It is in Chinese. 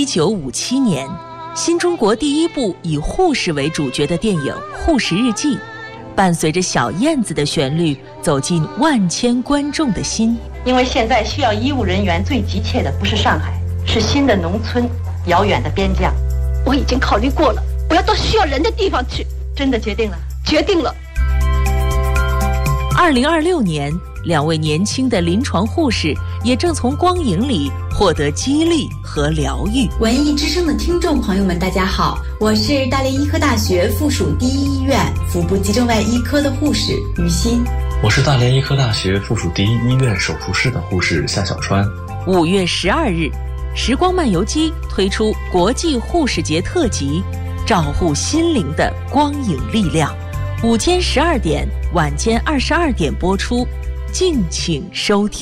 1957年，新中国第一部以护士为主角的电影《护士日记》，伴随着小燕子的旋律，走进万千观众的心。 因为现在需要医务人员最急切的不是上海，是新的农村，遥远的边疆。 我已经考虑过了，我要到需要人的地方去。 真的决定了？ 决定了。 2026年，2位年轻的临床护士也正从光影里获得激励和疗愈。 文艺之声的听众朋友们，大家好，我是大连医科大学附属第一医院腹部急症外医科的护士于欣。 我是大连医科大学附属第一医院手术室的护士夏小川。 5月12日，时光漫游机推出国际护士节特辑，照护心灵的光影力量。午间12点，晚间22点播出，敬请收听。